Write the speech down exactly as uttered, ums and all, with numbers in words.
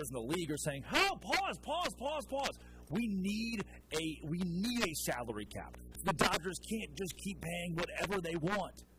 others in the league are saying, "Oh, pause, pause, pause, pause." We need a we need a salary cap. The Dodgers can't just keep paying whatever they want.